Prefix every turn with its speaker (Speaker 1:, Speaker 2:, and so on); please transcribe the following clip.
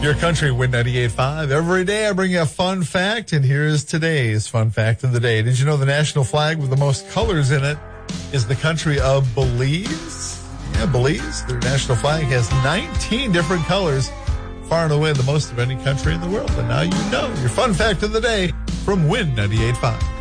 Speaker 1: Your country, Win 98.5. Every day I bring you a fun fact, and here's today's fun fact of the day. Did you know the national flag with the most colors in it is the country of Belize? Yeah, Belize. Their national flag has 19 different colors, far and away the most of any country in the world. And now you know your fun fact of the day from Win 98.5.